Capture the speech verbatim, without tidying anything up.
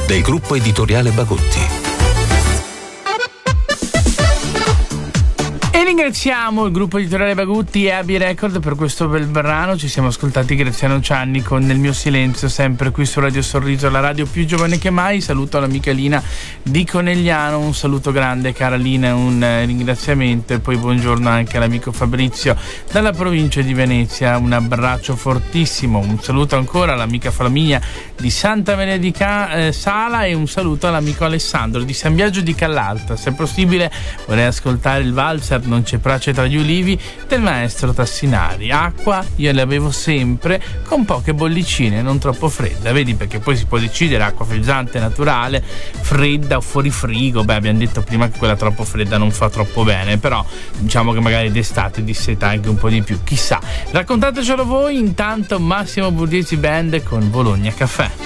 del gruppo editoriale Bagotti. E ringraziamo il gruppo editoriale Bagutti e Abbey Record per questo bel brano. Ci siamo ascoltati Graziano Cianni con Nel mio silenzio, sempre qui su Radio Sorriso, la radio più giovane che mai. Saluto all'amica Lina di Conegliano, un saluto grande cara Lina, un ringraziamento, e poi buongiorno anche all'amico Fabrizio dalla provincia di Venezia, un abbraccio fortissimo, un saluto ancora all'amica Flaminia di Santa Benedica eh, Sala, e un saluto all'amico Alessandro di San Biagio di Callalta. Se è possibile vorrei ascoltare il valzer Non c'è pace tra gli ulivi del maestro Tassinari. Acqua io le avevo sempre, con poche bollicine, non troppo fredda, vedi, perché poi si può decidere acqua frizzante naturale, fredda o fuori frigo. Beh, abbiamo detto prima che quella troppo fredda non fa troppo bene, però diciamo che magari d'estate disseta anche un po' di più, chissà. Raccontatecelo voi. Intanto Massimo Borghesi Band con Bologna Caffè.